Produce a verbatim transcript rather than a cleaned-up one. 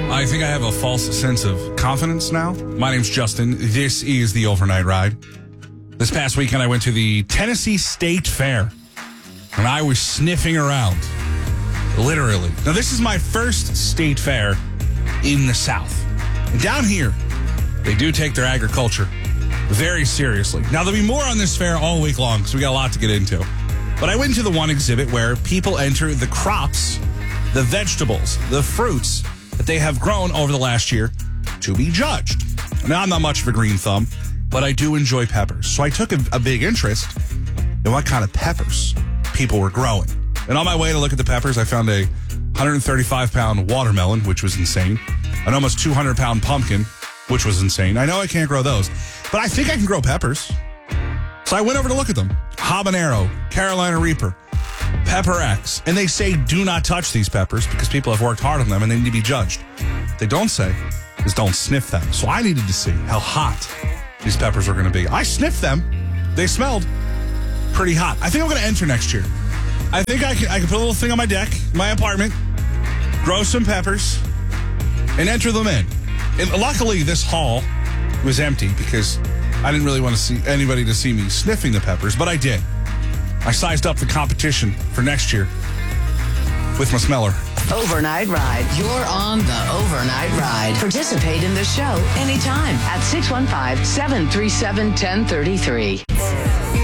I think I have a false sense of confidence now. My name's Justin. This is the Overnight Ride. This past weekend, I went to the Tennessee State Fair, and I was sniffing around, literally. Now, this is my first state fair in the South. And down here, they do take their agriculture very seriously. Now, there'll be more on this fair all week long, because we got a lot to get into. But I went to the one exhibit where people enter the crops, the vegetables, the fruits that they have grown over the last year to be judged. Now, I'm not much of a green thumb, but I do enjoy peppers. So I took a, a big interest in what kind of peppers people were growing. And on my way to look at the peppers, I found a one hundred thirty-five pound watermelon, which was insane. An almost two hundred pound pumpkin, which was insane. I know I can't grow those, but I think I can grow peppers. So I went over to look at them. Habanero, Carolina Reaper, Pepper X. And they say do not touch these peppers because people have worked hard on them and they need to be judged. What they don't say is don't sniff them. So I needed to see how hot these peppers were going to be. I sniffed them. They smelled pretty hot. I think I'm going to enter next year. I think I can, I can put a little thing on my deck, my apartment, grow some peppers, and enter them in. And luckily, this hall was empty because I didn't really want to see anybody to see me sniffing the peppers, but I did. I sized up the competition for next year with my smeller. Overnight Ride. You're on the Overnight Ride. Participate in the show anytime at six one five, seven three seven, one zero three three.